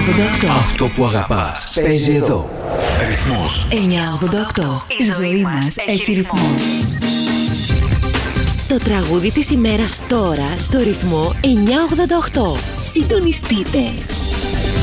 Αυτό που αγαπάς παίζει εδώ. Ρυθμός 988. Η ζωή μας έχει ρυθμό. Το τραγούδι της ημέρας τώρα στο ρυθμό 988. Συντονιστείτε.